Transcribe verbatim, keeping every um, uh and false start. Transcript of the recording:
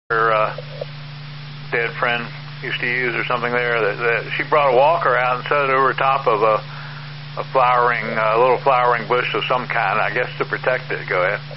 her uh, dead friend used to use or something there. That, that she brought a walker out and set it over top of a, a flowering, a little flowering bush of some kind, I guess to protect it. Go ahead.